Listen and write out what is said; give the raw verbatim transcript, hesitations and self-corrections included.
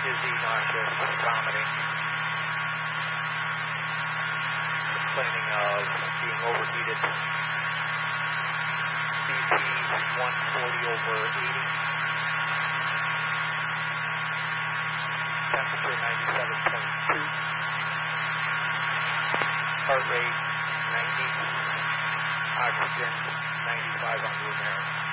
dizzy, nauseous, vomiting, complaining of being overheated. B P one forty over eighty. Temperature ninety-seven point two. Heart rate ninety. Oxygen ninety-five on room air.